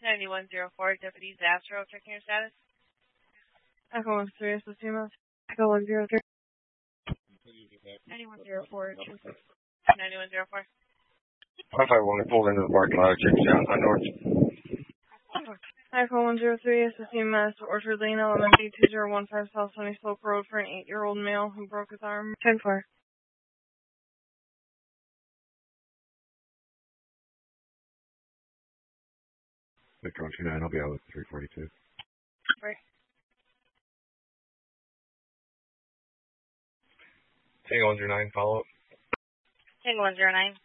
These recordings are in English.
9104, Deputy Zastro, checking your status. Echo 13, Susumas. Echo 103. 9104, 9104. 551, pulled into the parking lot of Jamestown on North. Echo 103, Susumas. Orchard Lane, Elementary 2015 South Sunny Slope Road for an 8-year-old male who broke his arm. 10-4. Victor 129, I'll be out with 342. Right. Tango 109, follow up. Tango 109.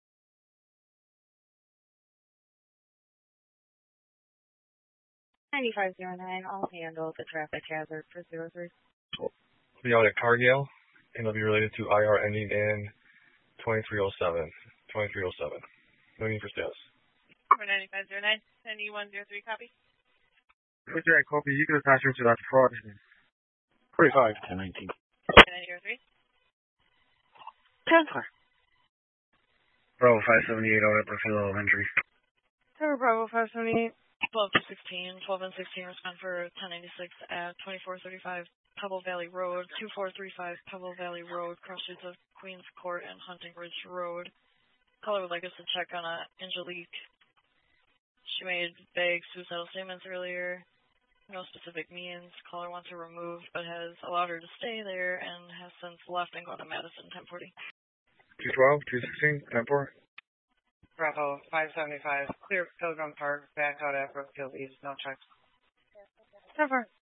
I'll handle the traffic hazard for 03. I'll be out at Cargill, and it'll be related to IR ending in 2307. 2307. No need for status. 9509, 9103, copy. What's that, copy? You can attach her to that fraud. 45, 1019. 9003. 10-4. Bravo 578 out at Brookfield Elementary. Tower Bravo 578. 12 to 16, 12 and 16 respond for 1096 at 2435 Pebble Valley Road, 2435 Pebble Valley Road, cross streets of Queens Court and Hunting Ridge Road. Caller would like us to check on Angelique. She made vague suicidal statements earlier. No specific means. Caller wants her removed, but has allowed her to stay there and has since left and gone to Madison 1040. 212, 216, 10-4. Bravo 575, clear Pilgrim Park, back out at Brookfield East, no checks. 10-4.